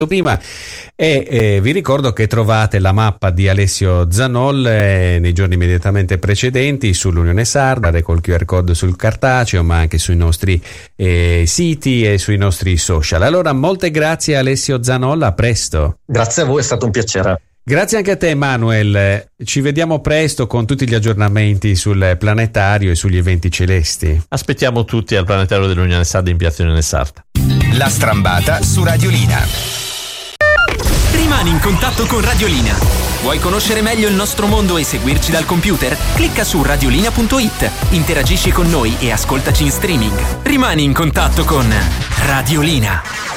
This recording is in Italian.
prima e vi ricordo che trovate la mappa di Alessio Zanol nei giorni immediatamente precedenti sull'Unione Sarda col QR code sul cartaceo, ma anche sui nostri siti e sui nostri social. Allora, molte grazie Alessio Zanol, a presto. Grazie a voi, è stato un piacere. Grazie anche a te Manuel, ci vediamo presto con tutti gli aggiornamenti sul planetario e sugli eventi celesti. Aspettiamo tutti al planetario dell'Unione Sarda in Piazza Unione Sarda. La strambata su Radiolina. Rimani in contatto con Radiolina. Vuoi conoscere meglio il nostro mondo e seguirci dal computer? Clicca su radiolina.it, interagisci con noi e ascoltaci in streaming. Rimani in contatto con Radiolina.